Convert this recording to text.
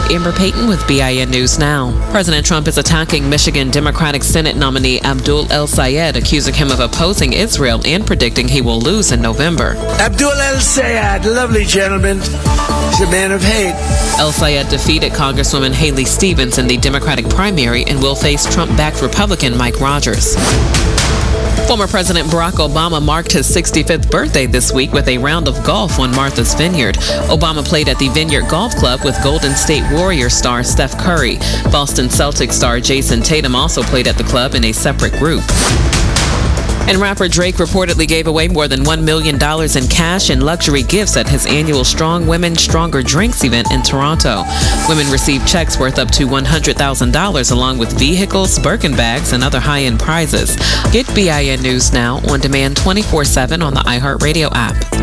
Amber Payton with BIN News Now. President Trump is attacking Michigan Democratic Senate nominee Abdul El Sayed, accusing him of opposing Israel and predicting he will lose in November. Abdul El Sayed, lovely gentleman, is a man of hate. El Sayed defeated Congresswoman Haley Stevens in the Democratic primary and will face Trump-backed Republican Mike Rogers. Former President Barack Obama marked his 65th birthday this week with a round of golf on Martha's Vineyard. Obama played at the Vineyard Golf Club with Golden State Warriors star Steph Curry. Boston Celtics star Jason Tatum also played at the club in a separate group. And rapper Drake reportedly gave away more than $1 million in cash and luxury gifts at his annual Strong Women, Stronger Drinks event in Toronto. Women received checks worth up to $100,000 along with vehicles, Birkin bags, and other high-end prizes. Get BIN News Now on demand 24/7 on the iHeartRadio app.